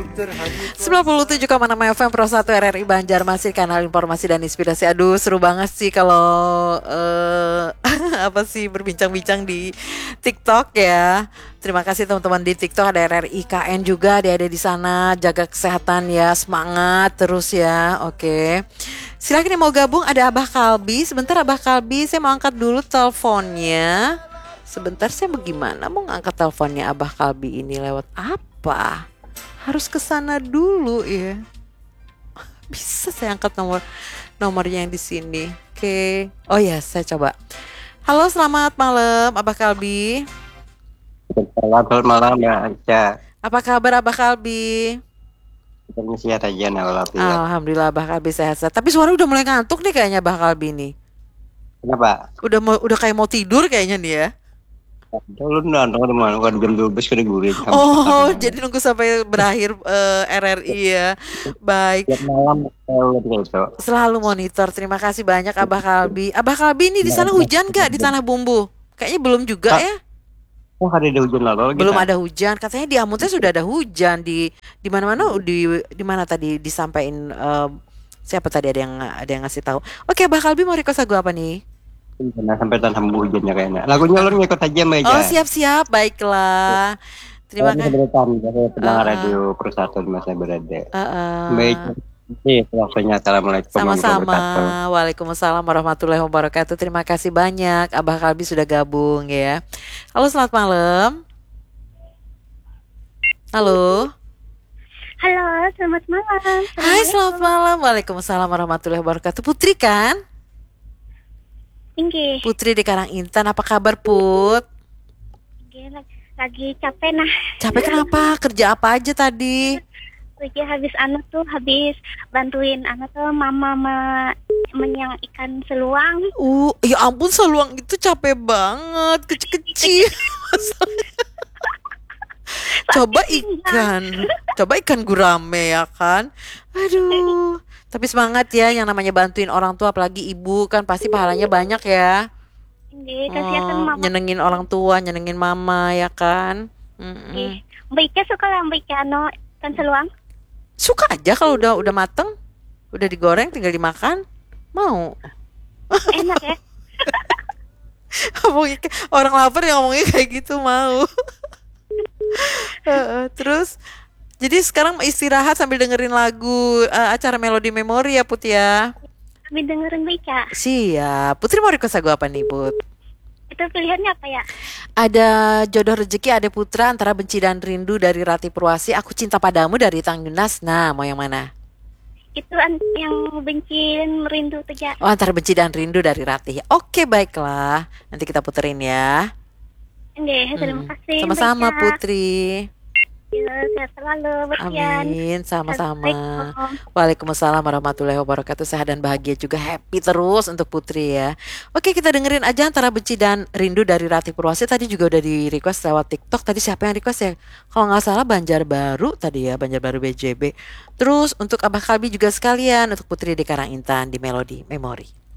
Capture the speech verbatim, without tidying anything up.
sembilan puluh tujuh koma enam F M Pro satu R R I Banjarmasin, kanal informasi dan inspirasi. Aduh, seru banget sih kalau uh, apa sih berbincang-bincang di TikTok ya. Terima kasih teman-teman di TikTok, ada R R I K N juga, ada ada di sana. Jaga kesehatan ya, semangat terus ya. Oke. Silakan yang mau gabung, ada Abah Kalbi. Sebentar Abah Kalbi, saya mau angkat dulu teleponnya. Sebentar, saya bagaimana mau ngangkat teleponnya Abah Kalbi ini lewat apa? Harus ke sana dulu ya. Bisa saya angkat nomor nomornya yang di sini. Oke. Oh ya, saya coba. Halo, selamat malam Abah Kalbi. Selamat malam ya Aisyah. Apa kabar Abah Kalbi? Permisi aja Alhamdulillah. Alhamdulillah Abah Kalbi sehat-sehat. Tapi suara udah mulai ngantuk nih kayaknya Abah Kalbi nih. Kenapa? Udah mau udah kayak mau tidur kayaknya nih ya. Lu nonton mana kan jam dua belas kena guring. Oh, jadi nunggu sampai berakhir uh, R R I ya. Baik. Tiap malam gitu. Selalu monitor. Terima kasih banyak Abah Kalbi. Abah Kalbi ini di sana hujan gak di Tanah Bumbu? Kayaknya belum juga ya. Oh, hari ada hujan lalu. Belum ada hujan. Katanya di Amunte sudah ada hujan di di mana-mana di di mana tadi disampaikan uh, siapa tadi ada yang ada yang ngasih tahu. Oke, Abah Kalbi mau request lagu apa nih? Nah, sampai tanah hujannya kayaknya. Lagunya lu ngikut aja Meja. Oh, siap-siap. Baiklah. Terima kasih. Terima radio Persatuan Masa Berada. Uh-uh. Baik. Waktunya. Assalamualaikum. Sama-sama. Waalaikumsalam warahmatullahi wabarakatuh. Terima kasih banyak Abah Kalbi sudah gabung ya. Halo, selamat malam. Halo. Halo, selamat malam. Hai, selamat malam. Waalaikumsalam warahmatullahi wabarakatuh. Putri kan? Tinggi. Putri di Karangintan, apa kabar Put? Tinggi, lagi capek nah. Capek kenapa? Kerja apa aja tadi? Kerja habis anu tuh, habis bantuin anu tuh mama me- menyang ikan seluang. Uh, ya ampun, seluang itu capek banget, kecil-kecil. Coba ikan, coba ikan gurame ya kan. Aduh. Tapi semangat ya, yang namanya bantuin orang tua, apalagi ibu kan pasti pahalanya banyak ya. Tinggi, kasihan Oh, mama. nyenengin orang tua, nyenengin mama ya kan. Tinggi. Mbak Ika suka lah Mbak Ika anu ikan seluang? Suka aja kalau udah udah mateng, udah digoreng tinggal dimakan, mau. Enak ya. Orang lapar yang ngomongnya kayak gitu mau. Terus jadi sekarang istirahat sambil dengerin lagu uh, acara Melodi Memori ya Put ya. Kami dengerin Mbak Ika. Siap. Putri mau request lagu apa nih Put? Itu pilihannya apa ya? Ada Jodoh Rezeki, ada Putra, Antara Benci dan Rindu dari Rati Purwasi, Aku Cinta Padamu dari Tang Yunas. Nah, mau yang mana? Itu an- yang benci dan merindu teja. Oh, Antara Benci dan Rindu dari Rati. Oke, baiklah. Nanti kita puterin ya. Oke, terima Hmm. kasih. Sama-sama Mbak Ika. Putri. Ya, sehat selalu, Berkian. Amin, sama-sama. Assalamualaikum. Waalaikumsalam warahmatullahi wabarakatuh. Sehat dan bahagia juga, happy terus untuk Putri ya. Oke, kita dengerin aja Antara Benci dan Rindu dari Rati Purwasi. Tadi juga udah di request lewat TikTok. Tadi siapa yang request ya? Kalau nggak salah Banjarbaru tadi ya, Banjarbaru B J B. Terus untuk Abah Kalbi juga sekalian, untuk Putri di Karangintan di Melodi Memori.